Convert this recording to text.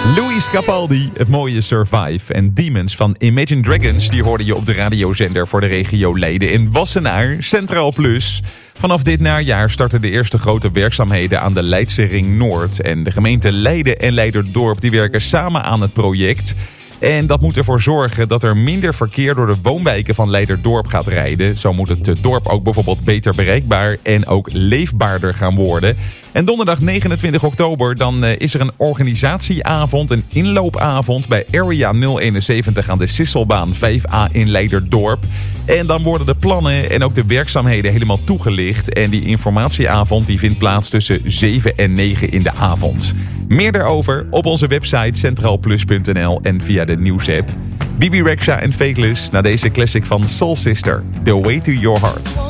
Louis Capaldi, het mooie Survive en Demons van Imagine Dragons... die hoorde je op de radiozender voor de regio Leiden en Wassenaar, Centraal Plus. Vanaf dit najaar starten de eerste grote werkzaamheden aan de Leidse Ring Noord. En de gemeente Leiden en Leiderdorp die werken samen aan het project... En dat moet ervoor zorgen dat er minder verkeer door de woonwijken van Leiderdorp gaat rijden. Zo moet het dorp ook bijvoorbeeld beter bereikbaar en ook leefbaarder gaan worden. En donderdag 29 oktober dan is er een organisatieavond, een inloopavond bij Area 071 aan de Sisselbaan 5A in Leiderdorp. En dan worden de plannen en ook de werkzaamheden helemaal toegelicht. En die informatieavond die vindt plaats tussen 7 en 9 in de avond. Meer daarover op onze website centraalplus.nl en via de nieuwsapp. Bibi Rexha en Faithless na deze classic van Soul Sister, The Way to Your Heart.